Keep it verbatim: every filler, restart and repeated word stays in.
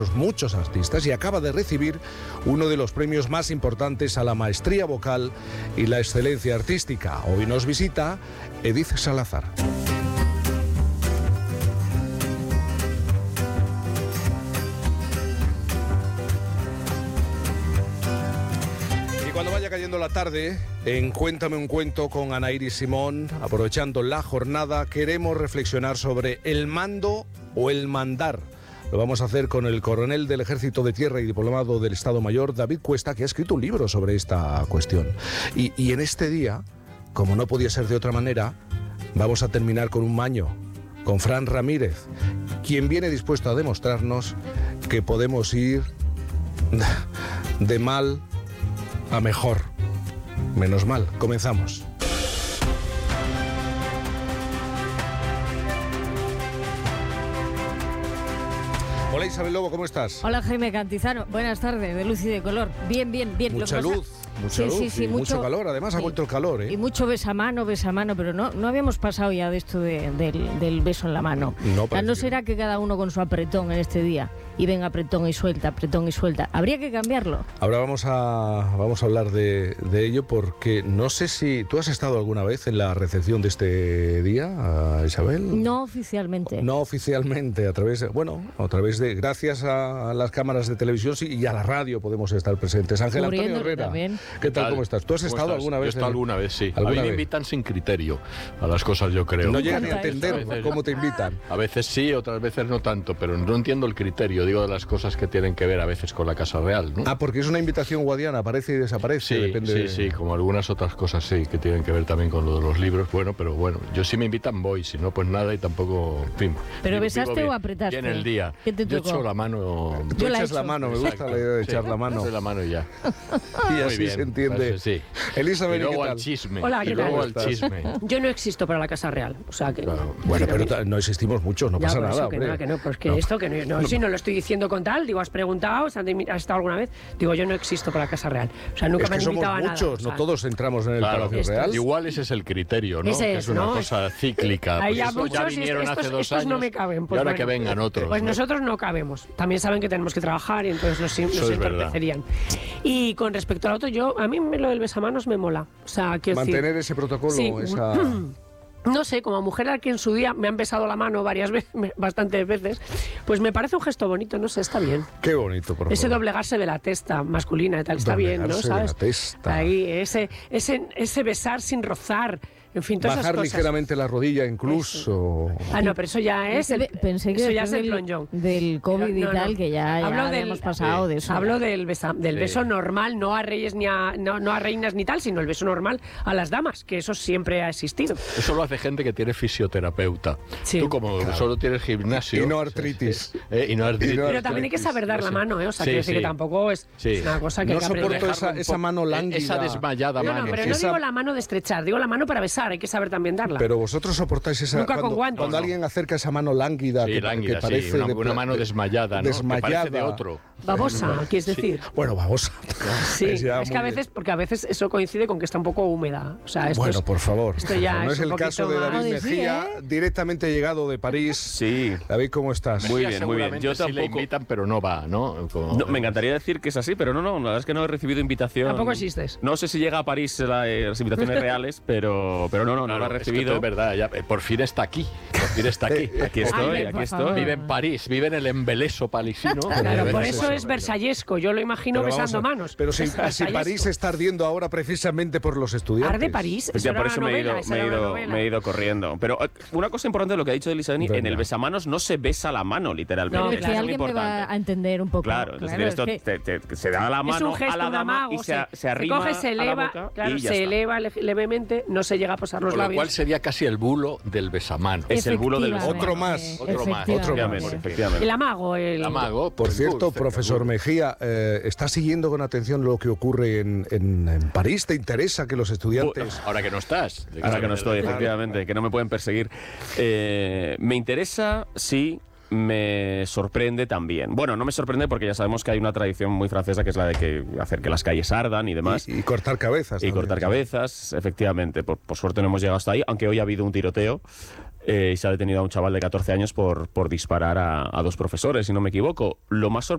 muchos artistas y acaba de recibir uno de los premios más importantes a la maestría vocal y la excelencia artística. Hoy nos visita Edith Salazar. Y cuando vaya cayendo la tarde, en Cuéntame un cuento con Ana Iris Simón, aprovechando la jornada, queremos reflexionar sobre el mando o el mandar. Lo vamos a hacer con el coronel del Ejército de Tierra y diplomado del Estado Mayor, David Cuesta, que ha escrito un libro sobre esta cuestión. Y, y en este día, como no podía ser de otra manera, vamos a terminar con un maño, con Fran Ramírez, quien viene dispuesto a demostrarnos que podemos ir de mal a mejor. Menos mal. Comenzamos. Hola Isabel Lobo, ¿cómo estás? Hola Jaime Cantizano, buenas tardes, de luz y de color. Bien, bien, bien. Mucha luz, mucha sí, luz sí, sí, y mucho, mucho calor, además sí. ha vuelto el calor, ¿eh? Y mucho besamano, besamano, pero no, no habíamos pasado ya de esto de, del, del beso en la mano. No, ya no será que cada uno con su apretón en este día, y venga apretón y suelta, apretón y suelta. Habría que cambiarlo. Ahora vamos a, vamos a hablar de, de ello porque no sé si... ¿Tú has estado alguna vez en la recepción de este día, Isabel? No oficialmente. No oficialmente, a través de... Bueno, a través de... Gracias a, a las cámaras de televisión sí, y a la radio podemos estar presentes. Ángel Antonio Herrera, también. ¿Qué tal? ¿Cómo estás? ¿Tú has estado estás? alguna vez? Yo he estado en... alguna vez, sí. ¿Alguna a mí me vez? invitan sin criterio a las cosas, yo creo. No llegan ni a esto. entender A veces- cómo te invitan. A veces sí, otras veces no tanto, pero no entiendo el criterio, digo, de las cosas que tienen que ver a veces con la Casa Real, ¿no? Ah, porque es una invitación guadiana, aparece y desaparece, Sí, depende sí, de... sí, como algunas otras cosas sí, que tienen que ver también con lo de los libros. Bueno, pero bueno, yo sí me invitan voy, si no pues nada y tampoco, en fin. ¿Pero vivo- besaste vivo bien- o apretaste? Bien el día. ¿Qué te Yo tocó? echo la mano... Tú Yo la echas he la hecho. mano, me gusta Exacto, la idea de sí. echar la mano. Echo la mano y ya. Y Muy así bien, se entiende. pues, sí. Elizabeth, Y ¿qué luego tal? al chisme. Hola, y ¿qué luego tal? al chisme. Yo no existo para la Casa Real, o sea que... Claro. Bueno, pero Sinceramente. ta- no existimos muchos, no Ya, pasa por nada, eso que hombre. nada, que no, pues que No. esto, que no, no, si no lo estoy diciendo con tal, digo, has preguntado, ¿has has estado alguna vez? Digo, yo no existo para la Casa Real, o sea, nunca Es me que han somos invitado a nada. muchos, o sea, no todos entramos en el Claro, Palacio esto- Real. Igual ese es el criterio, ¿no? Ese Que es, es una ¿no? cosa cíclica. Hay Pues ya estos ya muchos y vinieron estos, hace dos estos años no me caben. Pues y ahora bueno, que vengan otros. Pues ¿no? nosotros no cabemos. También saben que tenemos que trabajar y entonces nos, nos Eso es verdad. entorpecerían. Y con respecto al otro, yo a mí me- lo del besamanos me mola. O sea, quiero Mantener decir, ese protocolo, Sí. esa... no sé, como mujer a la que en su día me han besado la mano varias veces, bastantes veces, pues me parece un gesto bonito, no sé, está bien. Qué bonito, por favor. Ese doblegarse de la testa masculina y tal, está bien, ¿no? Doblegarse de ¿Sabes? la testa. Ahí, ese, ese, ese besar sin rozar, en fin, todas Bajar esas cosas. ligeramente la rodilla incluso. Ah, no, pero eso ya es el, Pensé que eso ya después es el del, plonjón. del COVID Pero y no, tal, no. que ya, ya Hablo del- habíamos pasado de eso. Hablo del, besa- del Sí. beso normal, no a reyes ni a, no, no a reinas ni tal, sino el beso normal a las damas, que eso siempre ha existido. Eso lo hace gente que tiene fisioterapeuta. Sí. Tú como solo tienes gimnasio... Y no artritis. Eh, y no artritis. Y no Pero también hay que saber dar la mano, ¿eh? O sea, Sí, quiero decir sí. que tampoco es, Sí. es una cosa que No hay que aprender. soporto esa, Dejarlo un esa poco- mano lánguida. Esa desmayada No, mano. no, pero no Esa- digo la mano de estrechar, digo la mano para besar, hay que saber también darla. Pero vosotros soportáis esa... Nunca con cuando, guantes. Cuando No, no. alguien acerca esa mano lánguida, Sí, que, lánguida, que parece sí, una, de- una mano de- desmayada, ¿no? Que desmayada. parece de otro. Babosa, quieres decir. Bueno, vamos. Sí, Es ya es que a muy- veces, porque a veces eso coincide con que está un poco húmeda. O sea, esto Bueno, es- por favor. esto ya no es es un el caso de poquito David más- Mejía, Sí, ¿eh? directamente llegado de París. Sí. David, ¿cómo estás? Muy Ya bien, muy bien. seguramente Yo sí le tampoco- invitan, pero no va, ¿no? Como- No, me encantaría decir que es así, pero no, no, la verdad es que no he recibido invitación. Tampoco existes. No sé si llega a París la- eh, las invitaciones reales, pero, pero no, no, no, Claro, la he es que recibido. esto es verdad, ya, eh, por fin está aquí. Por fin está aquí. Aquí estoy, Ay, aquí por estoy. favor. Vive en París, vive en el embeleso parisino. Claro, Vive por en eso ese- es versallesco. Yo lo imagino Pero vamos besando a- manos. Pero si, Es si versallesco. París está ardiendo ahora precisamente por los estudiantes. Arde París. Pues Eso ya era por una eso me he, novela, ido, esa me, he era una ido, novela. me he ido corriendo. Pero eh, una cosa importante de lo que ha dicho Elisani, en Venga. el besamanos no se besa la mano, literalmente. No, Pero es Eso que es alguien muy me va importante. a entender un poco. Claro, es decir, esto es que- te- te- se da la Es mano un gesto, a la un dama amago, y se, se se arrima coge, se a la eleva, boca claro, y ya se está. eleva le- levemente, no se llega a posar los Con lo labios. cual sería casi el bulo del besamano. Es el bulo del Efectivamente, Otro más. Otro más. Otro Efectivamente, más. efectivamente. El amago, el... El amago. Por pues, cierto, dulce, profesor dulce. Mejía, eh, ¿está siguiendo con atención lo que ocurre en, en- en París? ¿Te interesa que los estudiantes... Ahora que no estás. Ahora que no estoy, Claro. efectivamente, que no me pueden perseguir. Eh, me interesa, sí, me sorprende también. Bueno, no me sorprende porque ya sabemos que hay una tradición muy francesa que es la de que hacer que las calles ardan y demás. Y, y cortar cabezas. Y también. cortar cabezas, efectivamente. Por, por suerte no hemos llegado hasta ahí, aunque hoy ha habido un tiroteo eh, y se ha detenido a un chaval de catorce años por, por disparar a, a dos profesores, si no me equivoco. Lo más sorprendente